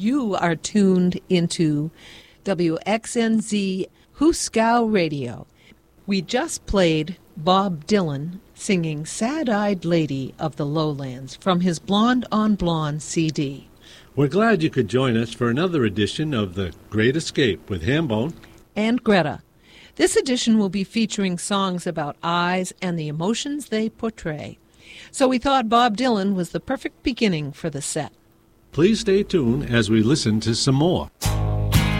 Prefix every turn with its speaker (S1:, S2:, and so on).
S1: You are tuned into WXNZ Huskow Radio. We just played Bob Dylan singing Sad-Eyed Lady of the Lowlands from his Blonde on Blonde CD.
S2: We're glad you could join us for another edition of The Great Escape with Hambone
S1: and Greta. This edition will be featuring songs about eyes and the emotions they portray. So we thought Bob Dylan was the perfect beginning for the set.
S2: Please stay tuned as we listen to some more.